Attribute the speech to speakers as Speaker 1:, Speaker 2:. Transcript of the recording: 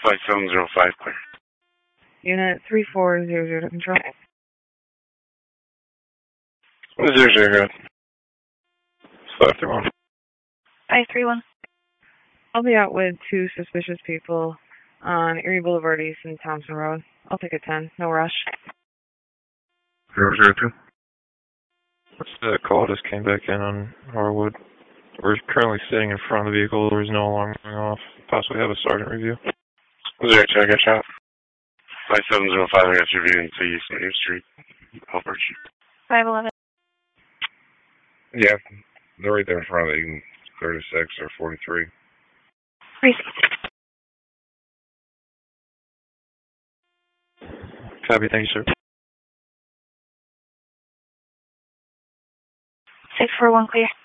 Speaker 1: 5705 clear.
Speaker 2: Unit 3400 to control.
Speaker 1: 00 good. 531.
Speaker 3: 531.
Speaker 2: I'll be out with two suspicious people on Erie Boulevard East and Thompson Road. I'll take a 10. No rush.
Speaker 1: 002.
Speaker 4: What's the call just came back in on Harwood? We're currently sitting in front of the vehicle. There's no alarm going off. Possibly have a sergeant review.
Speaker 1: 02, I got shot. 5705, I got your view into East Main Street. Albert.
Speaker 3: 511.
Speaker 1: Yeah, they're right there in front of you. 36 or 43.
Speaker 4: Copy, thank you, sir.
Speaker 3: 641 clear.